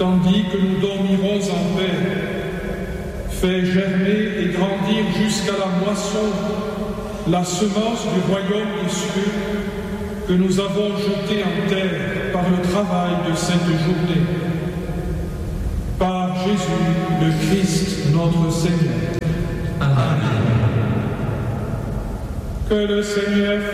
tandis que nous dormirons en paix. Fais germer et grandir jusqu'à la moisson la semence du royaume des cieux que nous avons jetée en terre par le travail de cette journée. Par Jésus, le Christ, notre Seigneur. Amen. Que le Seigneur